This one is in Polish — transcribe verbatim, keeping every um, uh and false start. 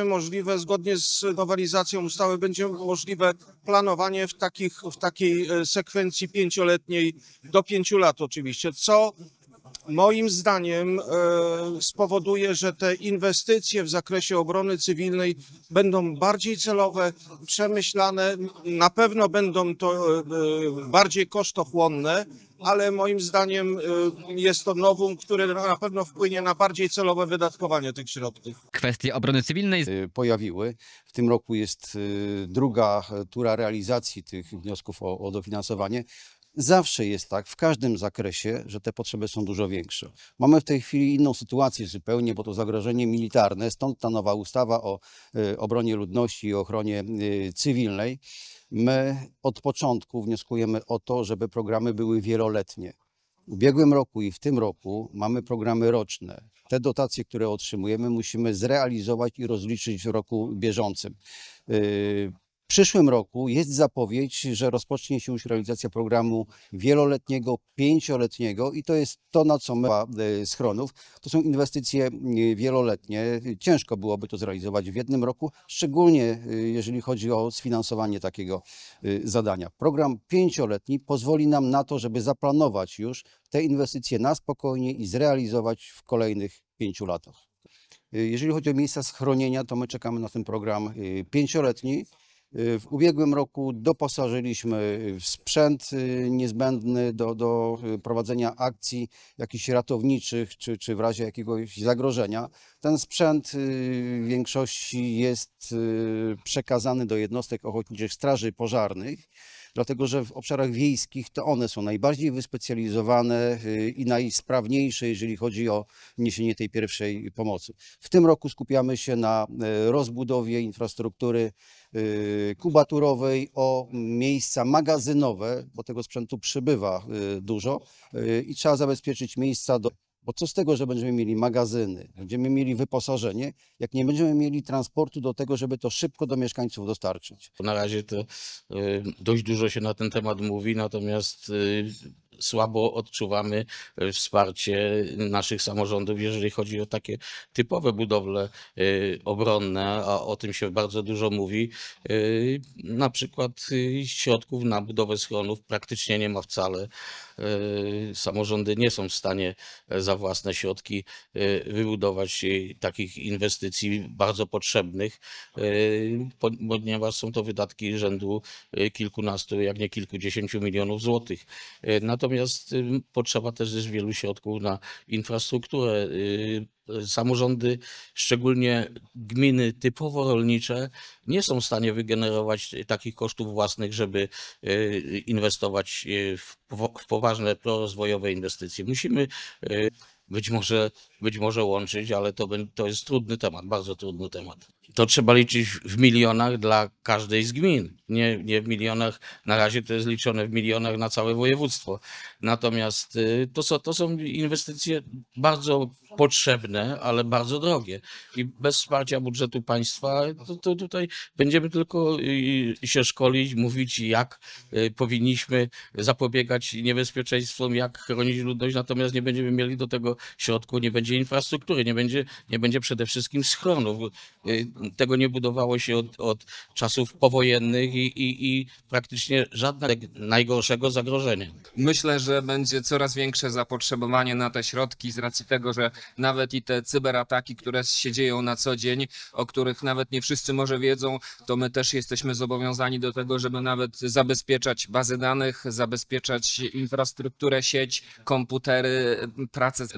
będzie możliwe, zgodnie z nowelizacją ustawy, będzie możliwe planowanie w takich, w takiej sekwencji pięcioletniej do pięciu lat oczywiście, co moim zdaniem e, spowoduje, że te inwestycje w zakresie obrony cywilnej będą bardziej celowe, przemyślane, na pewno będą to e, bardziej kosztochłonne, ale moim zdaniem e, jest to novum, które na pewno wpłynie na bardziej celowe wydatkowanie tych środków. Kwestie obrony cywilnej pojawiły. W tym roku jest druga tura realizacji tych wniosków o, o dofinansowanie. Zawsze jest tak, w każdym zakresie, że te potrzeby są dużo większe. Mamy w tej chwili inną sytuację zupełnie, bo to zagrożenie militarne, stąd ta nowa ustawa o obronie ludności i ochronie cywilnej. My od początku wnioskujemy o to, żeby programy były wieloletnie. W ubiegłym roku i w tym roku mamy programy roczne. Te dotacje, które otrzymujemy, musimy zrealizować i rozliczyć w roku bieżącym. W przyszłym roku jest zapowiedź, że rozpocznie się już realizacja programu wieloletniego, pięcioletniego i to jest to, na co my schronów. To są inwestycje wieloletnie. Ciężko byłoby to zrealizować w jednym roku, szczególnie jeżeli chodzi o sfinansowanie takiego zadania. Program pięcioletni pozwoli nam na to, żeby zaplanować już te inwestycje na spokojnie i zrealizować w kolejnych pięciu latach. Jeżeli chodzi o miejsca schronienia, to my czekamy na ten program pięcioletni. W ubiegłym roku doposażyliśmy w sprzęt niezbędny do, do prowadzenia akcji jakichś ratowniczych, czy, czy w razie jakiegoś zagrożenia. Ten sprzęt w większości jest przekazany do jednostek ochotniczych straży pożarnych, dlatego że w obszarach wiejskich to one są najbardziej wyspecjalizowane i najsprawniejsze, jeżeli chodzi o niesienie tej pierwszej pomocy. W tym roku skupiamy się na rozbudowie infrastruktury kubaturowej, o miejsca magazynowe, bo tego sprzętu przybywa dużo i trzeba zabezpieczyć miejsca do... Bo co z tego, że będziemy mieli magazyny, będziemy mieli wyposażenie, jak nie będziemy mieli transportu do tego, żeby to szybko do mieszkańców dostarczyć. Na razie to dość dużo się na ten temat mówi, natomiast słabo odczuwamy wsparcie naszych samorządów, jeżeli chodzi o takie typowe budowle obronne, a o tym się bardzo dużo mówi. Na przykład środków na budowę schronów praktycznie nie ma wcale. Samorządy nie są w stanie za własne środki wybudować takich inwestycji bardzo potrzebnych, ponieważ są to wydatki rzędu kilkunastu, jak nie kilkudziesięciu milionów złotych. Natomiast potrzeba też jest wielu środków na infrastrukturę. Samorządy, szczególnie gminy typowo rolnicze, nie są w stanie wygenerować takich kosztów własnych, żeby inwestować w poważne prorozwojowe inwestycje. Musimy być może, być może łączyć, ale to, to jest trudny temat, bardzo trudny temat. To trzeba liczyć w milionach dla każdej z gmin, nie, nie w milionach, na razie to jest liczone w milionach na całe województwo. Natomiast to są, to są inwestycje bardzo potrzebne, ale bardzo drogie i bez wsparcia budżetu państwa to, to tutaj będziemy tylko się szkolić, mówić, jak powinniśmy zapobiegać niebezpieczeństwom, jak chronić ludność, natomiast nie będziemy mieli do tego środków, nie będzie infrastruktury, nie będzie, nie będzie przede wszystkim schronów. Tego nie budowało się od, od czasów powojennych i, i, i praktycznie żadnego najgorszego zagrożenia. Myślę, że będzie coraz większe zapotrzebowanie na te środki z racji tego, że nawet i te cyberataki, które się dzieją na co dzień, o których nawet nie wszyscy może wiedzą, to my też jesteśmy zobowiązani do tego, żeby nawet zabezpieczać bazy danych, zabezpieczać infrastrukturę, sieć, komputery, pracę